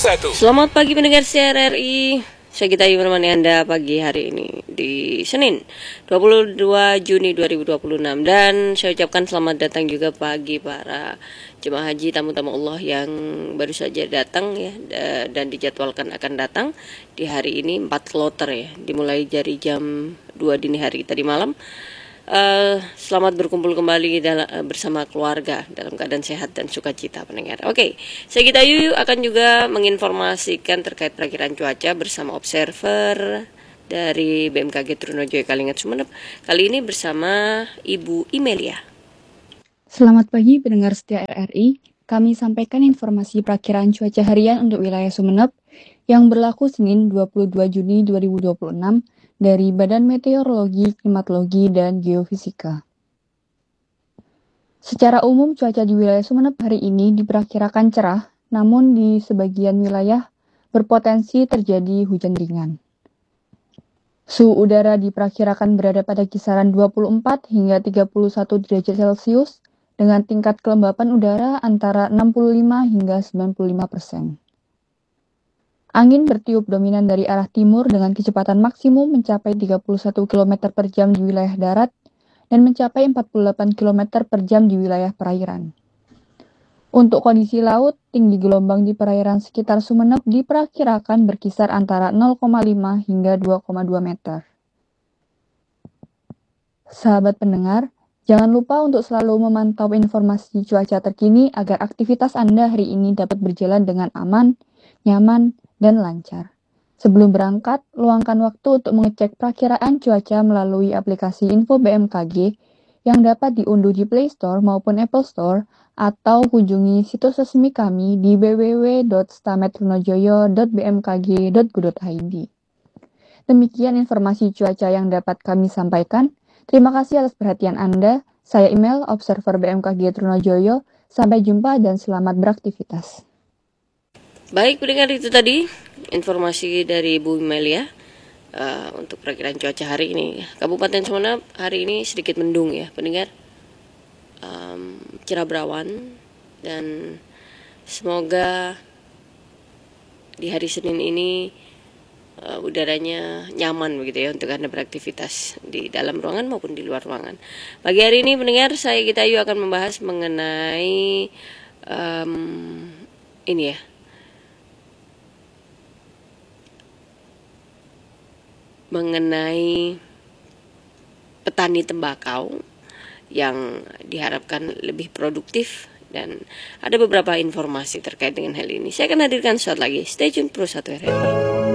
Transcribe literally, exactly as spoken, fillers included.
satu. Selamat pagi pendengar C R R I. Saya Gita Ayu menemani Anda pagi hari ini di Senin dua puluh dua Juni dua ribu dua puluh enam. Dan saya ucapkan selamat datang juga pagi para jemaah haji, tamu-tamu Allah yang baru saja datang ya, dan dijadwalkan akan datang di hari ini empat kloter ya, dimulai dari jam dua dini hari tadi malam. Uh, selamat berkumpul kembali dalam, uh, bersama keluarga dalam keadaan sehat dan sukacita pendengar. Oke, okay. Saya Gita Ayu akan juga menginformasikan terkait perakiran cuaca bersama observer dari B M K G Trunojoyo Kalingat Sumeneb. Kali ini bersama Ibu Imelia. Selamat pagi pendengar setia R R I. Kami sampaikan informasi perakiran cuaca harian untuk wilayah Sumeneb yang berlaku Senin dua puluh dua Juni dua ribu dua puluh enam dari Badan Meteorologi, Klimatologi, dan Geofisika. Secara umum cuaca di wilayah Sumeneb hari ini diperkirakan cerah, namun di sebagian wilayah berpotensi terjadi hujan ringan. Suhu udara diperkirakan berada pada kisaran dua puluh empat hingga tiga puluh satu derajat Celcius dengan tingkat kelembapan udara antara enam puluh lima hingga sembilan puluh lima persen. Angin bertiup dominan dari arah timur dengan kecepatan maksimum mencapai tiga puluh satu kilometer per jam di wilayah darat dan mencapai empat puluh delapan kilometer per jam di wilayah perairan. Untuk kondisi laut, tinggi gelombang di perairan sekitar Sumeneb diperkirakan berkisar antara nol koma lima hingga dua koma dua meter. Sahabat pendengar, jangan lupa untuk selalu memantau informasi cuaca terkini agar aktivitas Anda hari ini dapat berjalan dengan aman, nyaman, dan lancar. Sebelum berangkat, luangkan waktu untuk mengecek perakiraan cuaca melalui aplikasi Info B M K G yang dapat diunduh di Play Store maupun Apple Store atau kunjungi situs resmi kami di w w w titik stamet trunojoyo titik b m k g titik go titik i d. Demikian informasi cuaca yang dapat kami sampaikan. Terima kasih atas perhatian Anda. Saya email observer B M K G Trunojoyo. Sampai jumpa dan selamat beraktivitas. Baik pendengar, itu tadi informasi dari Bu Imelia uh, untuk perakiran cuaca hari ini. Kabupaten Sumeneb hari ini sedikit mendung ya pendengar, um, cerah berawan, dan semoga di hari Senin ini uh, udaranya nyaman begitu ya untuk Anda beraktivitas di dalam ruangan maupun di luar ruangan. Pagi hari ini pendengar, saya Gita Ayu akan membahas mengenai um, ini ya, mengenai petani tembakau yang diharapkan lebih produktif, dan ada beberapa informasi terkait dengan hal ini. Saya akan hadirkan sesaat lagi. Stay tune Pro satu R R I.